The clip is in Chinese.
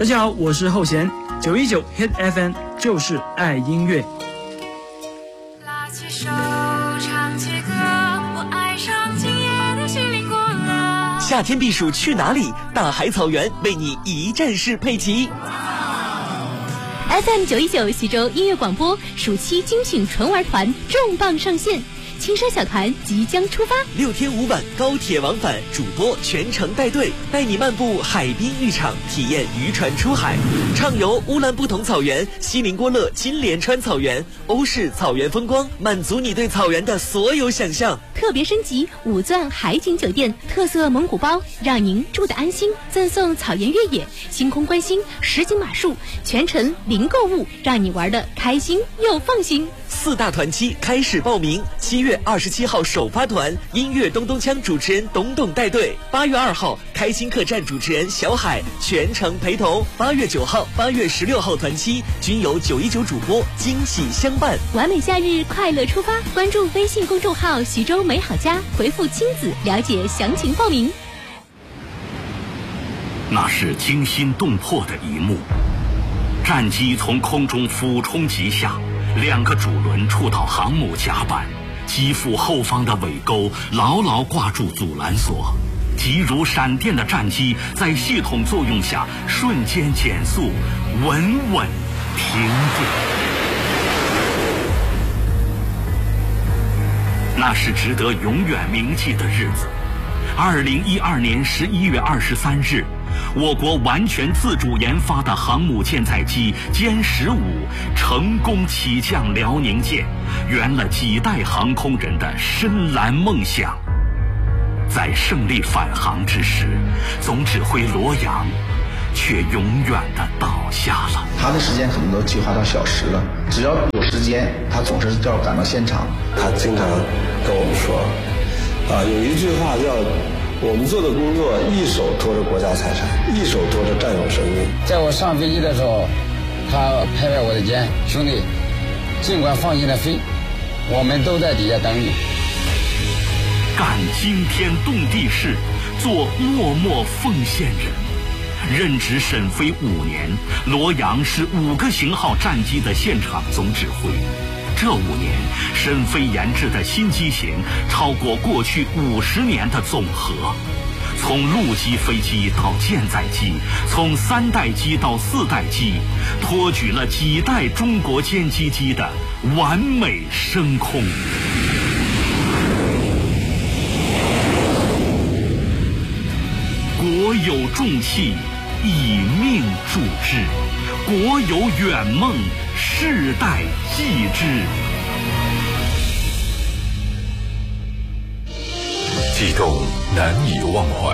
大家好，我是后弦，919 Hit FM 就是爱音乐。 拉起手，唱起歌，我爱上今夜的西林国了。 夏天避暑去哪里？大海草原为你一站式配齐。 FM 919徐州音乐广播暑期精品纯玩团重磅上线，轻奢小团即将出发 ，6天5晚高铁往返，主播全程带队，带你漫步海滨浴场，体验渔船出海，畅游乌兰布统草原、锡林郭勒金莲川草原、欧式草原风光，满足你对草原的所有想象。 特别升级5钻海景酒店，特色蒙古包，让您住得安心。赠送草原越野、星空观星、实景马术，全程零购物，让你玩得开心又放心。 4大团期开始报名，7月27号首发团，音乐咚咚锵主持人董董带队；8月2号开心客栈主持人小海全程陪同；8月9号、8月16号团期均由919主播惊喜相伴。 完美夏日快乐出发，关注微信公众号徐州美好家，回复亲子了解详情报名。 那是惊心动魄的一幕，战机从空中俯冲急下，2个主轮触到航母甲板，机腹后方的尾钩牢牢挂住阻拦索，急如闪电的战机在系统作用下瞬间减速，稳稳停住。那是值得永远铭记的日子。2012年11月23日，我国完全自主研发的航母舰载机歼15成功起降辽宁舰，圆了几代航空人的深蓝梦想。在胜利返航之时，总指挥罗阳却永远地倒下了。 他的时间可能都计划到小时了，只要有时间，他总是要赶到现场。 他经常跟我们说，有一句话叫我们做的工作一手托着国家财产，一手托着战友生命。 在我上飞机的时候，他拍拍我的肩，兄弟，尽管放心的飞，我们都在底下等你。 干惊天动地事，做默默奉献人。任职沈飞5年，罗阳是5个型号战机的现场总指挥。这5年，沈飞研制的新机型超过过去50年的总和。从陆基飞机到舰载机，从3代机到4代机，托举了几代中国歼击机的完美升空。国有重器，以命铸之；国有远梦，世代继之。 悸动难以忘怀，